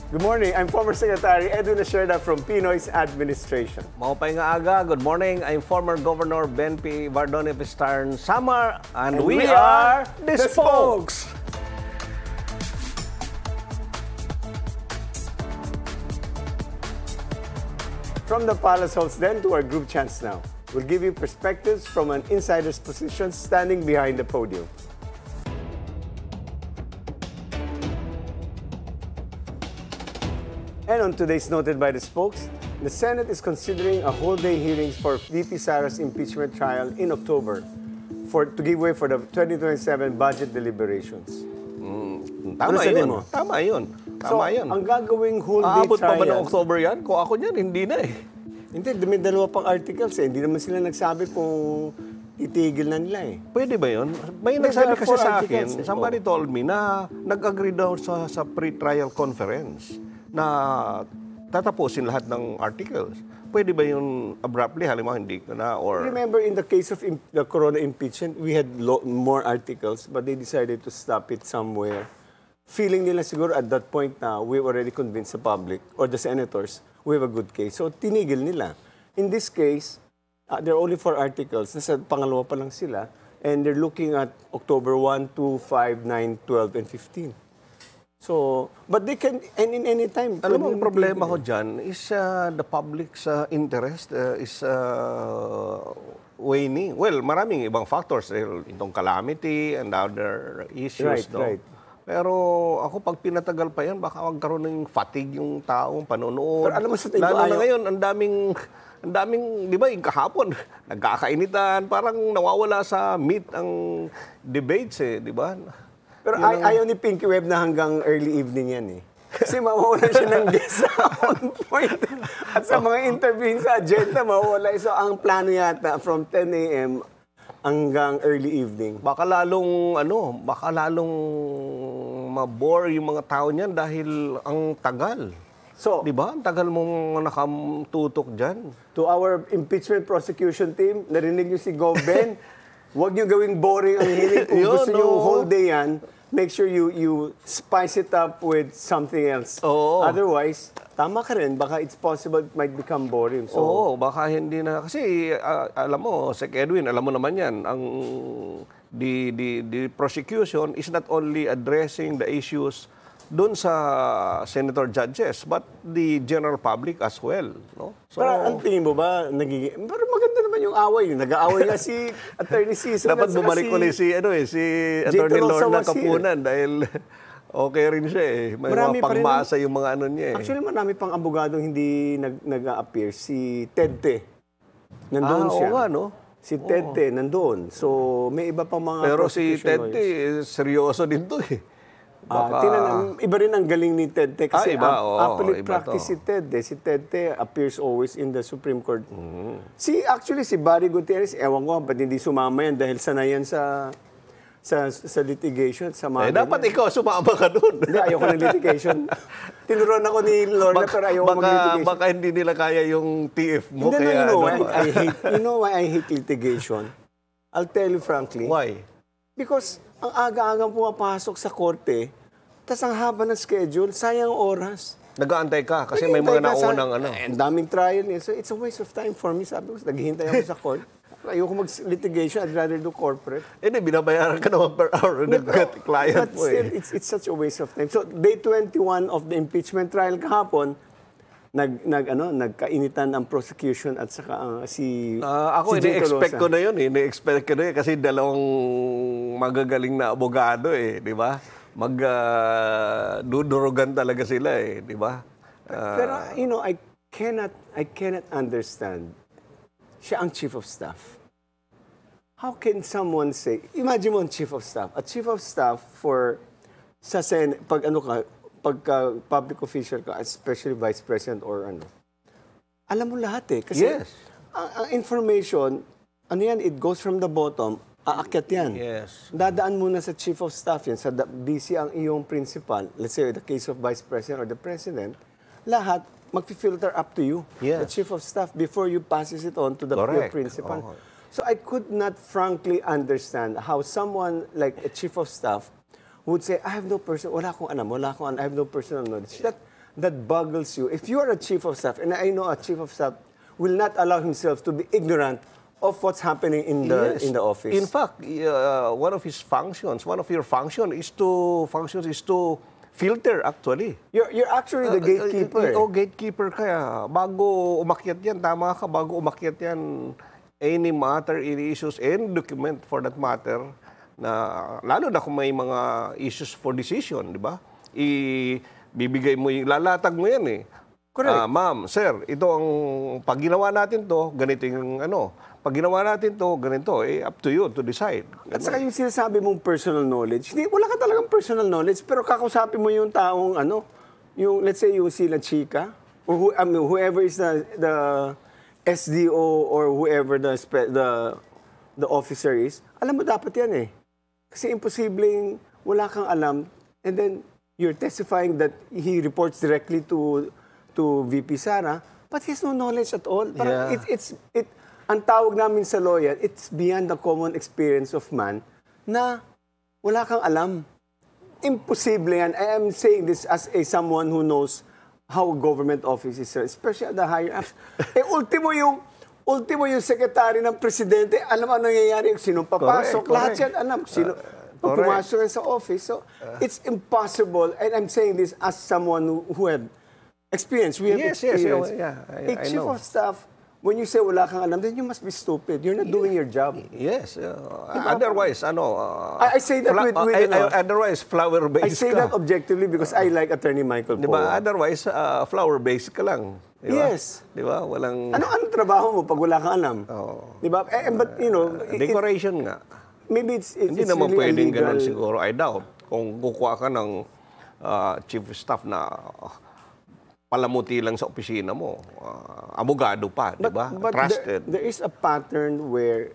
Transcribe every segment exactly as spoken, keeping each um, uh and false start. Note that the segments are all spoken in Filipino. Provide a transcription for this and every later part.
Good morning. I'm former Secretary Edwin Asherda from Pinoy's Administration. Maupay nga aga. Good morning. I'm former Governor Ben P. Bardone Pistarn Samar, and, And we, we are are the the Spokes. From the Palace Halls then to our group chants now. We'll give you perspectives from an insider's position standing behind the podium. And on today's Noted by the Spokes, the Senate is considering a whole-day hearings for V P Sara's impeachment trial in October for to give way for the twenty twenty-seven budget deliberations. Tama Ano sabi yun. mo? Tama yun. So, Tama yun. ang gagawing whole-day Aabot pa ba ng trial... October yan? Kung ako niyan, hindi na eh. Hindi, may dalawa pang articles eh. Hindi naman sila nagsabi kung itigil na nila eh. Pwede ba yun? May There nagsabi are kasi four sa articles, akin, eh. somebody told me na nag-agree daw sa, sa pre-trial conference na tatapusin lahat ng articles. Pwede ba yun abruptly? Halimbawa, hindi ko na, or... Remember, in the case of im- the Corona impeachment, we had lo- more articles, but they decided to stop it somewhere. Feeling nila siguro at that point na we already convinced the public or the senators we have a good case. So, tinigil nila. In this case, uh, there are only four articles. Nasa pangalawa pa lang sila. And they're looking at October one, two, five, nine, twelve, and fifteen. So, but they can, and in any time. Alam mo, pwede ang problema itigil. ko dyan is uh, the public's uh, interest uh, is uh, waning. Well, maraming ibang factors. Eh, itong calamity and other issues. Right, no? right. Pero ako, pag pinatagal pa yan, baka magkaroon ng fatigue yung taong panonood. Pero alam mo, sa tingin ko, Lalo na ayaw- ngayon, ang daming, ang daming, di ba, yung kahapon, nagkakainitan, parang nawawala sa meat ang debates eh, di ba? Pero Yun ay, ang- ayaw ni Pinky Web na hanggang early evening yan eh. Kasi mawawala siya ng guest on point. At sa mga interview sa agenda, mawawala. So ang plano yata from ten a m hanggang early evening. Baka lalong, ano, baka lalong mabore yung mga tao niyan dahil ang tagal. So, Di ba? Ang tagal mong nakatutok dyan. to our impeachment prosecution team, narinig niyo si Gov Ben, huwag niyo gawing boring ang hearing. Kung Yun, gusto niyo oo. whole day yan, make sure you you spice it up with something else. Oo. Otherwise, tama ka rin, baka it's possible it might become boring. So, Oo, baka hindi na. Kasi, ah, alam mo, Sec Edwin, alam mo naman yan, ang the, the, the prosecution is not only addressing the issues doon sa senator judges, but the general public as well. No? So, pero ang tingin mo ba, nagiging... Pero maganda naman yung away. Nag-aaway nga si Attorney Cesar. dapat at saka bumalik si- ulit si, ano, eh, si J. Attorney Tolosa Lorna was here. Kapunan dahil okay rin siya eh. May Marami mga pa rin pangmasa yung mga ano niya eh. Actually, marami pang abogadong hindi nag- nag-a-appear. Si Ted Te. Nandoon ah, siya. oo nga, no? Si Ted Te, nandoon. So, may iba pang mga Pero si prosecution Ted, lawyers. eh, seryoso din to eh. Ah, Baka- tinan- iba rin ang galing ni Ted Te. Kasi Ah, iba, ap- oo, appellate iba practice to. si Ted Te. Si Ted Te appears always in the Supreme Court. Mm-hmm. Si, actually, si Barry Gutierrez, ewan ko, ba't hindi sumama yan dahil sanayan sa sa sa litigation, sa mga Eh, dapat ikaw sumama ka doon. Hindi, ayoko ng litigation. Tinuruan ako ni Lorna, pero ayoko baka, mag-litigation. baka hindi nila kaya yung T F mo. Hindi, no, kaya, you know, ano, why I, I hate, you know why I hate litigation? I'll tell you frankly. Why? Because ang aga-agang pumapasok sa korte, tas ang haba ng schedule, sayang oras. Nag-aantay ka kasi may Naghihintay mga ka sa- naunang ano. Eh, ang daming trial niya. So it's a waste of time for me. Sabi ko, naghihintay ako sa court. Ayoko mag-litigation. I'd rather do corporate. Eh, di, binabayaran ka naman per hour ng client But mo still, eh. it's, it's such a waste of time. So, day twenty-one of the impeachment trial kahapon, nag, nag, ano, nagkainitan ang prosecution at saka uh, si Ah, ako, si Jay ini-expect Tolosa. ko na yun eh. Ini-expect ko na yun kasi dalawang magagaling na abogado eh. Di ba? Mag-dudurugan talaga sila eh. Di ba? Ah, Pero, you know, I cannot, I cannot understand. Siya ang chief of staff. How can someone say, imagine mo ang chief of staff. A chief of staff for, sa Sen, pag ano ka, pagka public official ka, especially vice president or ano, alam mo lahat eh. Kasi Yes. ang, ang information, ano yan, it goes from the bottom, aakyat yan. Yes. Dadaan muna sa chief of staff yan, sa da- B C ang iyong principal, let's say the case of vice president or the president, lahat mag-filter up to you, Yes. the chief of staff, before you passes it on to the your Correct. principal. Oo. So I could not frankly understand how someone like a chief of staff would say, I have no person, wala akong alam, wala akong alam, I have no personal knowledge. That that boggles you. If you are a chief of staff, and I know a chief of staff will not allow himself to be ignorant of what's happening in the Yes. in the office. In fact, uh, one of his functions, one of your function is to functions is to filter actually. you're you're actually the gatekeeper. Uh, uh, uh, oh, gatekeeper kaya. Bago umakyat yan, tama ka, bago umakyat yan, any matter, any issues, any document for that matter, na lalo na kung may mga issues for decision, di ba? Ibibigay mo yung, lalatag mo yan eh. Correct. Ah, ma'am, sir, ito ang, pag ginawa natin to, ganito yung ano, pag ginawa natin to, ganito, eh, up to you to decide. At saka yung sinasabi mong personal knowledge, hindi, wala ka talagang personal knowledge, pero kakausapin mo yung taong, ano, yung, let's say, yung sila chika, or who, I mean, whoever is the, the S D O or whoever the, spe- the, the officer is, alam mo dapat yan eh. Kasi imposibleng wala kang alam, and then you're testifying that he reports directly to to V P Sara, but he has no knowledge at all. Parang Yeah. it, it's, it, ang tawag namin sa lawyer, it's beyond the common experience of man na wala kang alam. Imposible yan. I am saying this as a someone who knows how government offices are, especially at the higher ups. eh, ultimo yung, ultimo yung secretary ng presidente, alam ano nangyayari, sinong papasok, Correct, lahat correct. yan, alam, sino, correct. pumasok yan sa office. So, it's impossible, and I'm saying this as someone who, who had experience. We have Yes, yes, experience. yeah, I- a I chief know. of staff, when you say wala kang alam, then you must be stupid. You're not doing your job. Yes. uh, otherwise, ano... uh, I- I say that with- with, I- ano, I- otherwise, flower-based I say ka. that objectively because I like Attorney Michael Di Poa. ba? Otherwise, uh, flower-based ka lang. Di ba? Yes. Di ba? Walang... Ano ang trabaho mo pag wala kang alam? Oo. Di ba? Eh, but, you know, it- it- Decoration nga. maybe it's, it's, Hindi it's naman really pwedeng illegal. ganun siguro. I doubt. Kung kukuha ka ng uh, chief of staff na uh, palamuti lang sa opisina mo, uh, abogado pa, di ba? But Trusted. There, there is a pattern where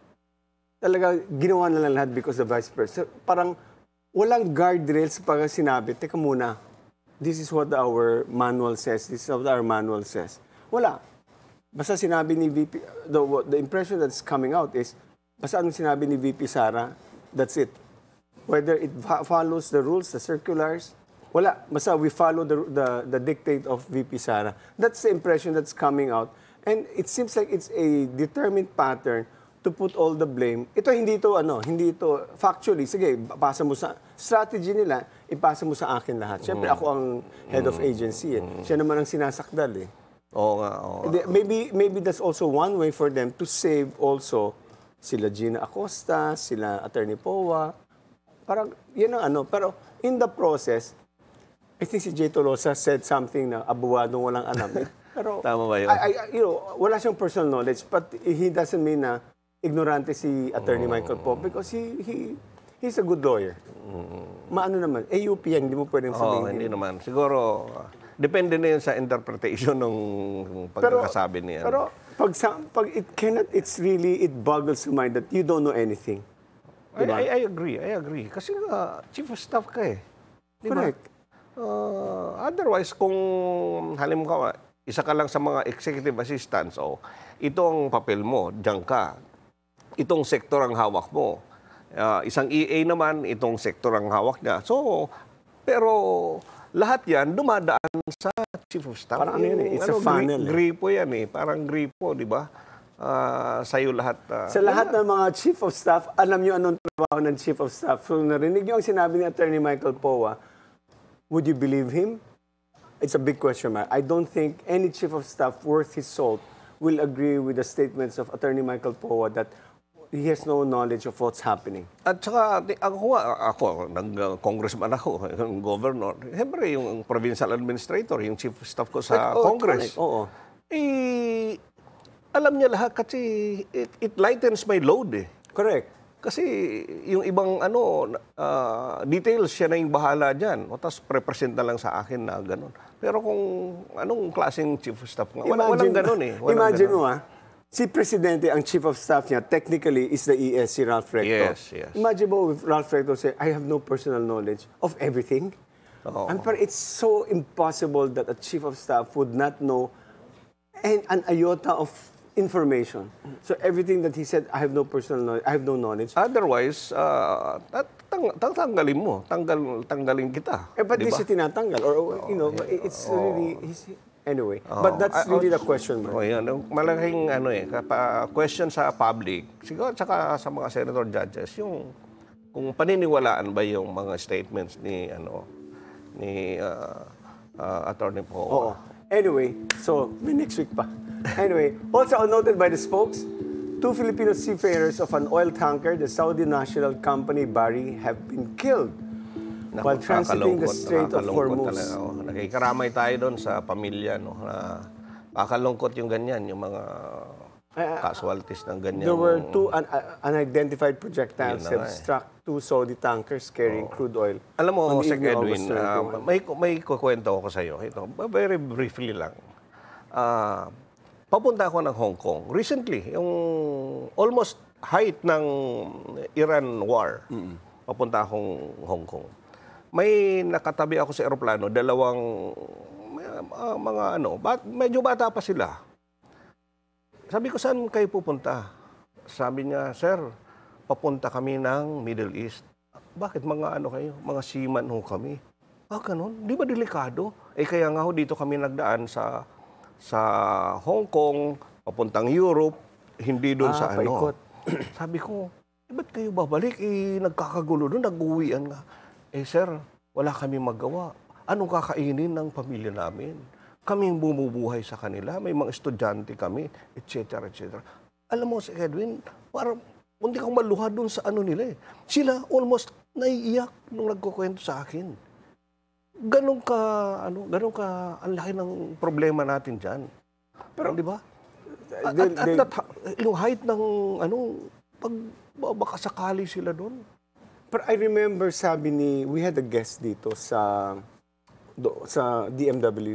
talaga ginawa na lang lahat because the vice president. Parang walang guardrails pag sinabi, teka muna, this is what our manual says, this is what our manual says. Wala. Basta sinabi ni V P, the, the impression that's coming out is, basta anong sinabi ni V P Sara, that's it. Whether it fa- follows the rules, the circulars, wala. Basta we follow the, the, the dictate of V P Sara. That's the impression that's coming out. And it seems like it's a determined pattern to put all the blame. Ito hindi ito ano, hindi ito factually. Sige, pasa mo sa strategy nila, ipasa mo sa akin lahat. Siyempre ako ang head of agency eh. Siya naman ang sinasakdal eh. Oo nga, oo. Hindi, Maybe maybe that's also one way for them to save also sila Gina Acosta, sila Attorney Poa. Parang yun ang ano, pero in the process I think si Jay Tolosa said something na abuwadong walang alam. Eh, Pero Tama ba yun? I, I, you know, wala siyang personal knowledge, but he doesn't mean na ignorante si Attorney Michael Pope because he he he's a good lawyer. Maano naman, A U P yan, hindi mo pwedeng Oo, sabihin. hindi naman. Siguro, uh, depende na yun sa interpretation ng pagkakasabi niya. Pero pag, sa, pag it cannot, it's really, it boggles the mind that you don't know anything. I, I, I agree, I agree. Kasi uh, chief of staff ka eh. Di ba? Correct. Uh, otherwise, kung halimbawa, isa ka lang sa mga executive assistants, o ito ang papel mo, diyan ka. Itong sektor ang hawak mo. Uh, isang E A naman, itong sektor ang hawak niya. So, pero lahat yan dumadaan sa chief of staff. Parang ano yun eh, it's a funnel eh. Gripo yan eh, parang gripo, di ba? Uh, sa'yo lahat. Uh, Sa lahat ng mga chief of staff, alam niyo anong trabaho ng chief of staff. So narinig niyo ang sinabi ni Attorney Michael Poa, would you believe him? It's a big question mark. I don't think any chief of staff worth his salt will agree with the statements of Attorney Michael Poa that he has no knowledge of what's happening. At saka, di- ako, ako, nag-congressman ako, yung governor. Siyempre, yung provincial administrator, yung chief of staff ko sa Oh, Congress. correct. Oo. Eh, alam niya lahat kasi it, it lightens my load eh. Correct. Kasi yung ibang ano, ah, details, siya na yung bahala dyan. O tapos represent na lang sa akin na gano'n. Pero kung anong klaseng chief of staff nga, wala, walang gano'n eh. Walang imagine ganon. mo ah, si Presidente, ang chief of staff niya, technically is the E S, si Ralph Recto. Yes, yes. Imagine mo if Ralph Recto say, I have no personal knowledge of everything. Oo. And pero it's so impossible that a chief of staff would not know an, an iota of information. So everything that he said, I have no personal knowledge, I have no knowledge. Otherwise, uh, that tang tatanggalin mo, tanggal tanggalin kita. Eh, ba't di di ba? siya tinatanggal? Or, you know, it's really, he's- anyway. But that's Ah, really oh, the question, man. Oh, yan. Malaking ano eh, kapa, question sa public, siguro saka sa mga senator judges, yung kung paniniwalaan ba yung mga statements ni ano ni uh, uh, Attorney Poe. Oo. Anyway, so, may next week pa. Anyway, also noted by the spokes, two Filipino seafarers of an oil tanker, the Saudi national company Bari, have been killed Naku, while transiting the nakakalungkot, Strait of nakakalungkot Hormuz. talaga, oh. Nakikaramay tayo doon sa pamilya, no? Na kakalungkot yung ganyan, yung mga casualties ng ganyan. There were two un- uh, unidentified projectiles Yun na have nga eh. struck two Saudi tankers carrying crude oil. Alam mo, on the Sec evening of Edwin, August ah, twenty-first. may, may kukwento ako sa iyo. Ito, very briefly lang. Ah, papunta ako ng Hong Kong. Recently, yung almost height ng Iran war, papunta akong Hong Kong. May nakatabi ako sa eroplano, dalawang ah, mga ano, bat, medyo bata pa sila. Sabi ko, saan kayo pupunta? Sabi niya, sir, papunta kami ng Middle East. Bakit mga ano kayo? Mga seaman ho kami. Ah, ganun? Di ba delikado? Eh, kaya nga ho dito kami nagdaan sa sa Hong Kong, papuntang Europe, hindi doon Ah, sa ano. paikot. Sabi ko, eh, ba't kayo babalik? Eh, nagkakagulo doon, nag-uwian nga. Eh, sir, wala kami magawa. Anong kakainin ng pamilya namin? Kami yung bumubuhay sa kanila. May mga estudyante kami, et cetera, et cetera. Alam mo, si Edwin, parang hindi kang maluha doon sa ano nila eh. Sila almost naiiyak nung nagkukwento sa akin. Ganun ka, ano, ganun ka, ang laki ng problema natin dyan. Pero, di ba? At, They- at, at they- that, yung height ng, ano, pag baka sakali sila doon. Pero I remember sabi ni, we had a guest dito sa do, sa D M W.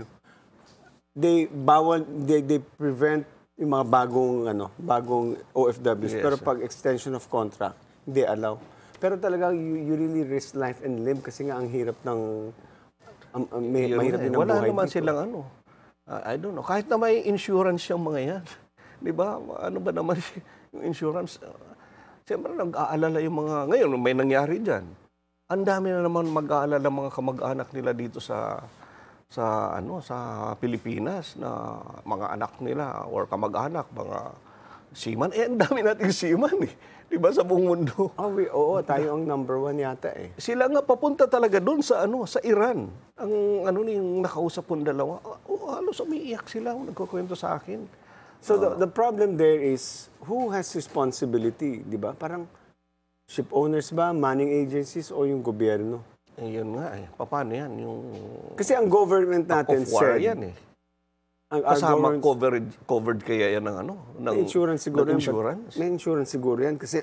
They bawal, they, they prevent yung mga bagong, ano, bagong O F Ws. Yes, Pero sir. pag extension of contract, hindi allow. Pero talaga, you, you really risk life and limb kasi nga ang hirap ng, um, um, may, Yun mahirap nga eh. din ang Wala buhay naman dito. silang ano. ah, I don't know. Kahit na may insurance yung mga yan. Di ba? Ano ba naman yung insurance? Uh, Siyempre, nag-aalala yung mga... Ngayon, may nangyari dyan. Ang dami na naman mag-aalala mga kamag-anak nila dito sa sa ano sa Pilipinas na mga anak nila or kamag-anak, mga seaman. Eh, ang dami nating seaman eh. Di ba? Sa buong mundo. Oh, we, oo, tayo ang number one yata eh. Sila nga papunta talaga doon sa ano sa Iran. Ang ano ni yung nakausap kong dalawa, oh, halos umiiyak sila, nagkukwento sa akin. So the, the problem there is, who has responsibility, di ba? Parang ship owners ba, manning agencies, o yung gobyerno? Eh, yun nga eh. Paano yan? Yung Kasi ang government natin of war said, yan eh. ang our Kasama government- covered, covered kaya yan ng ano? Ng, May insurance siguro ng yan, but- insurance? May insurance siguro yan kasi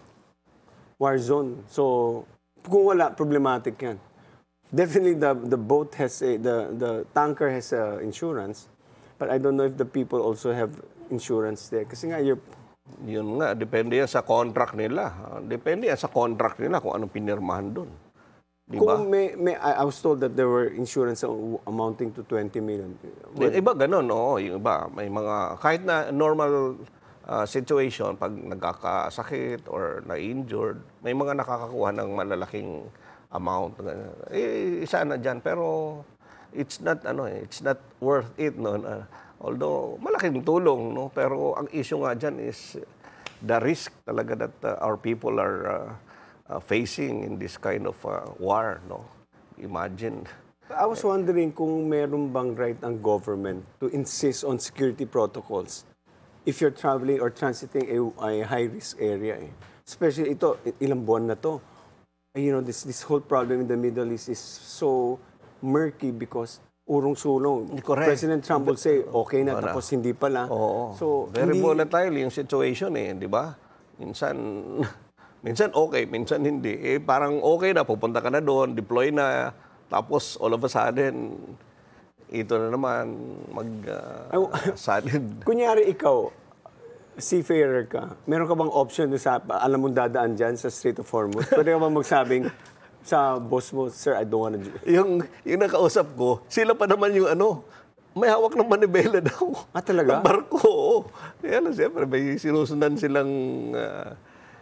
war zone. So, kung wala, problematic yan. Definitely the the boat has a, the the tanker has a insurance, but I don't know if the people also have insurance there. Kasi nga, you're, Yun nga, depende yan sa contract nila. Ah, Depende yan sa contract nila kung anong pinirmahan doon. Di ba? kung may, may, I I was told that there were insurance amounting to twenty million. Yung iba ganun, oo. Yung iba, may mga, kahit na normal ah, situation, pag nagkakasakit or na-injured, may mga nakakakuha ng malalaking amount. Eh, isa na dyan. Pero, it's not, ano eh, it's not worth it, no? Ah, although, malaking tulong, no? Pero, ang issue nga dyan is the risk talaga that ah, our people are ah, ah, facing in this kind of ah, war, no? Imagine. I was wondering kung meron bang right ang government to insist on security protocols if you're traveling or transiting a, a high-risk area. Eh. Especially ito, i- ilang buwan na to. Eh, You know, this this whole problem in the Middle East is so murky because urong-sulong. Correct. President Trump will say, okay na, Wala. tapos hindi pala. Oo. So, Very hindi- volatile yung situation eh, di ba? Minsan, minsan okay, minsan hindi. Eh, parang okay na, pupunta ka na doon, deploy na, tapos all of a sudden, ito na naman, mag uh, sudden. Kunyari ikaw, seafarer ka, meron ka bang option doon sa, alam mong dadaan dyan sa Strait of Hormuz? Pwede ka bang magsabing sa boss mo, sir, I don't wanna do Yung, yung nakausap ko, sila pa naman yung ano, may hawak ng manibela daw. Ah, talaga? Ng barko, oo. Kaya na, siyempre, may sinusundan silang uh,